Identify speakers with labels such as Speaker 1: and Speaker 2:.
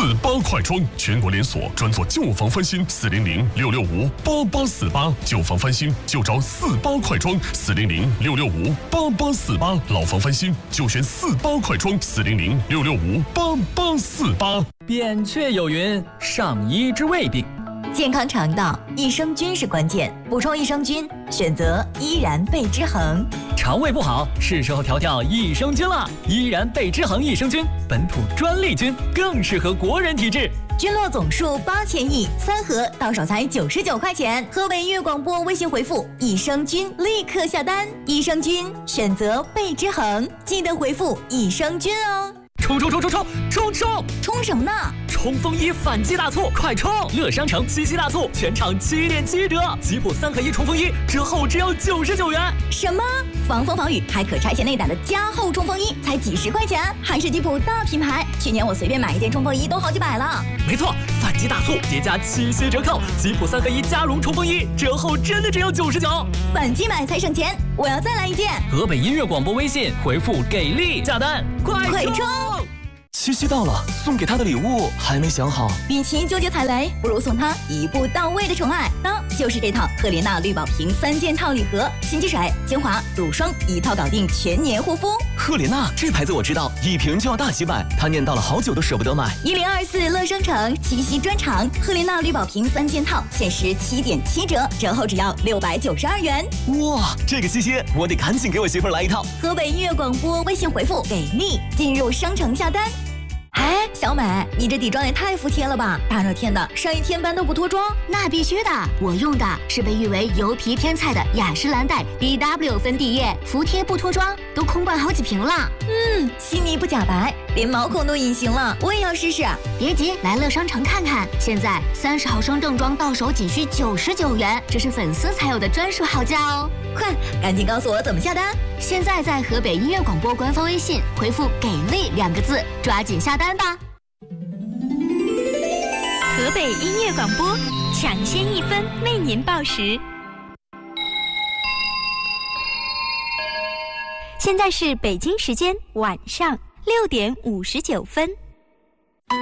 Speaker 1: 48快装，全国连锁，专做旧房翻新，400-665-8848，旧房翻新就找48快装，400-665-8848，老房翻新就选48快装，400-665-8848。
Speaker 2: 扁鹊有云：上医之未病。
Speaker 3: 健康肠道，益生菌是关键，补充益生菌，选择依然贝之恒。
Speaker 2: 肠胃不好，是时候调调益生菌了。依然贝之恒益生菌，本土专利菌，更适合国人体质。
Speaker 3: 菌落总数8000亿，3盒到手才99块钱。河北音乐广播微信回复益生菌，立刻下单。益生菌选择贝之恒，记得回复益生菌哦。
Speaker 2: 冲！
Speaker 3: 冲什么呢？
Speaker 2: 冲锋衣反击大促，快冲！乐商城7夕大促，全场7.7折，吉普3合1冲锋衣折后只要99元。
Speaker 3: 什么？防风防雨还可拆卸内胆的加厚冲锋衣才几十块钱，还是吉普大品牌。去年我随便买一件冲锋衣都好几百了。
Speaker 2: 没错，反击大促叠加7夕折扣，吉普3合1加绒冲锋衣折后真的只要99。
Speaker 3: 反击买才省钱，我要再来一件。
Speaker 2: 河北音乐广播微信回复给力下单，快冲！
Speaker 4: 七夕到了，送给他的礼物还没想好。
Speaker 3: 与其纠结踩雷，不如送他一步到位的宠爱。那就是这套赫莲娜绿宝瓶3件套礼盒，洗洁水、精华、乳霜一套搞定全年护肤。
Speaker 4: 赫莲娜这牌子我知道，一瓶就要大几百，他念叨了好久都舍不得买。
Speaker 3: 1024乐商城七夕专场，赫莲娜绿宝瓶3件套，限时7.7折，折后只要692元。
Speaker 4: 哇，这个七夕我得赶紧给我媳妇来一套。
Speaker 3: 河北音乐广播微信回复给力，进入商城下单。哎，小美，你这底妆也太服帖了吧！大热天的，上一天班都不脱妆？
Speaker 5: 那必须的，我用的是被誉为油皮天菜的雅诗兰黛 BW 粉底液，服帖不脱妆，都空灌好几瓶了。
Speaker 3: 细腻不假白，连毛孔都隐形了，我也要试试。
Speaker 5: 别急，来乐商城看看，现在30毫升正装到手仅需99元，这是粉丝才有的专属好价哦！
Speaker 3: 快，赶紧告诉我怎么下单！
Speaker 5: 现在在河北音乐广播官方微信回复“给力”2个字，抓紧下单吧！
Speaker 6: 河北音乐广播，抢先1分为您报时。现在是北京时间晚上6点59分。